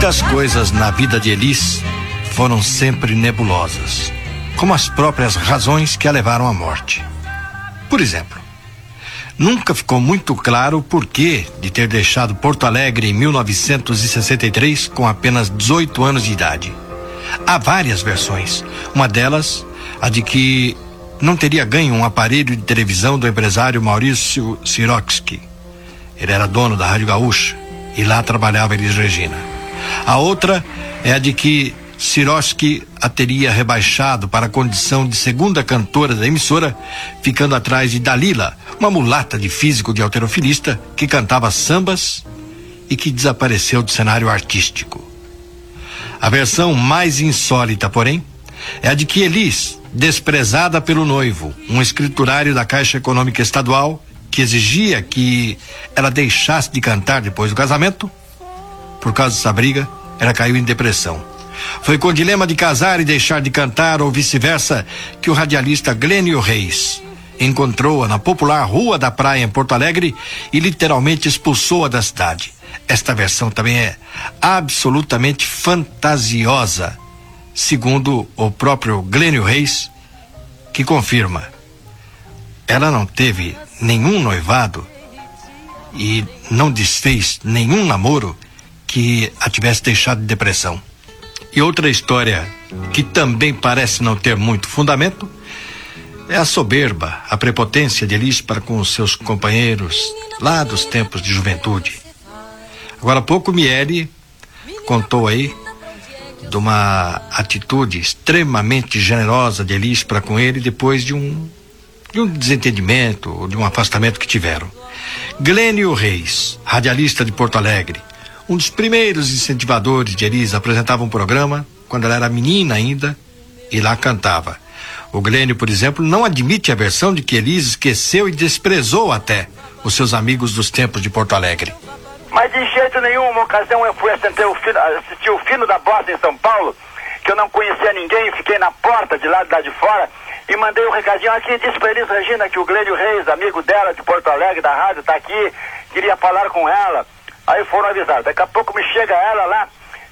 Muitas coisas na vida de Elis foram sempre nebulosas, como as próprias razões que a levaram à morte. Por exemplo, nunca ficou muito claro o porquê de ter deixado Porto Alegre em 1963 com apenas 18 anos de idade. Há várias versões. Uma delas, a de que não teria ganho um aparelho de televisão do empresário Maurício Sirotsky. Ele era dono da Rádio Gaúcha e lá trabalhava Elis Regina. A outra é a de que Sirotsky a teria rebaixado para a condição de segunda cantora da emissora, ficando atrás de Dalila, uma mulata de físico de halterofilista que cantava sambas e que desapareceu do cenário artístico. A versão mais insólita, porém, é a de que Elis, desprezada pelo noivo, um escriturário da Caixa Econômica Estadual, que exigia que ela deixasse de cantar depois do casamento, por causa dessa briga, ela caiu em depressão. Foi com o dilema de casar e deixar de cantar ou vice-versa que o radialista Glênio Reis encontrou-a na popular Rua da Praia em Porto Alegre e literalmente expulsou-a da cidade. Esta versão também é absolutamente fantasiosa, segundo o próprio Glênio Reis, que confirma: ela não teve nenhum noivado e não desfez nenhum namoro que a tivesse deixado de depressão. E outra história que também parece não ter muito fundamento é a soberba, a prepotência de Elis para com os seus companheiros lá dos tempos de juventude. Agora há pouco Miele contou aí de uma atitude extremamente generosa de Elis para com ele depois de um desentendimento ou de um afastamento que tiveram. Glênio Reis, radialista de Porto Alegre, um dos primeiros incentivadores de Elis, apresentava um programa quando ela era menina ainda e lá cantava. O Glênio, por exemplo, não admite a versão de que Elis esqueceu e desprezou até os seus amigos dos tempos de Porto Alegre. Mas de jeito nenhum, uma ocasião eu fui assistir o Fino da Bossa em São Paulo, que eu não conhecia ninguém, fiquei na porta de lá de fora e mandei um recadinho aqui, disse pra Elis Regina que o Glênio Reis, amigo dela de Porto Alegre, da rádio, tá aqui, queria falar com ela. Aí foram avisados. Daqui a pouco me chega ela lá,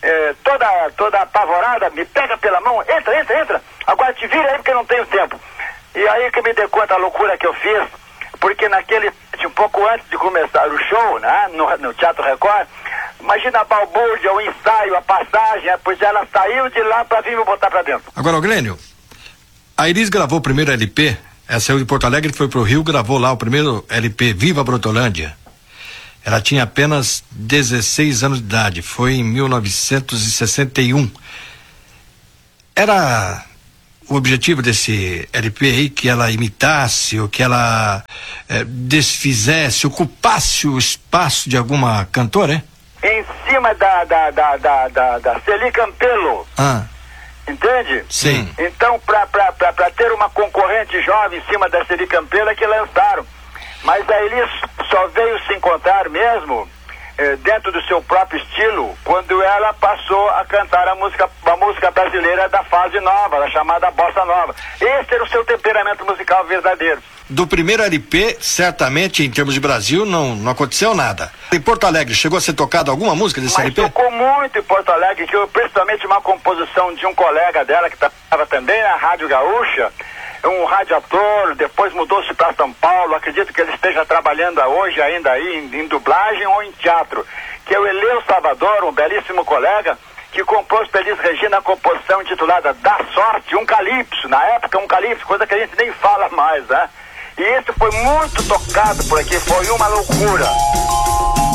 toda apavorada, me pega pela mão, entra, agora te vira aí porque eu não tenho tempo. E aí que me dei conta a loucura que eu fiz, porque um pouco antes de começar o show, né, no Teatro Record, imagina a balbúrdia, o ensaio, a passagem, pois ela saiu de lá pra vir me botar pra dentro. Agora, Glênio, a Elis gravou o primeiro LP, ela saiu de Porto Alegre, foi pro Rio, gravou lá o primeiro LP, Viva Brotolândia. Ela tinha apenas 16 anos de idade, foi em 1961. Era o objetivo desse LP aí que ela imitasse, ou que ela desfizesse, ocupasse o espaço de alguma cantora, hein? Em cima da Celi Campelo. Ah. Entende? Sim. Então, pra ter uma concorrente jovem em cima da Celi Campelo é que lançaram. Mas a Elis só veio se encontrar mesmo dentro do seu próprio estilo quando ela passou a cantar a música brasileira da fase nova, a chamada Bossa Nova. Esse era o seu temperamento musical verdadeiro. Do primeiro LP, certamente, em termos de Brasil, não aconteceu nada. Em Porto Alegre, chegou a ser tocado alguma música desse LP? Tocou muito em Porto Alegre, principalmente uma composição de um colega dela que estava também na Rádio Gaúcha, um radioator, depois mudou-se para São Paulo, acredito que ele esteja trabalhando hoje ainda aí em dublagem ou em teatro, que é o Eleu Salvador, um belíssimo colega, que compôs para Elis Regina a composição intitulada Da Sorte, um calypso, na época um calypso, coisa que a gente nem fala mais, né? E isso foi muito tocado por aqui, foi uma loucura.